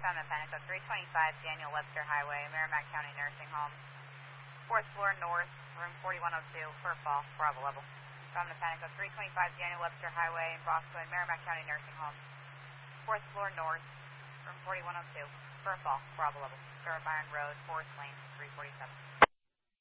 Found Mechanic of 325 Daniel Webster Highway, Merrimack County Nursing Home. 4th floor north, room 4102, for fall, Bravo level. Found Mechanic of 325 Daniel Webster Highway, Boston, Merrimack County Nursing Home. 4th floor north, room 4102, for fall, Bravo level. Star Byron Road, Forest Lane, 347.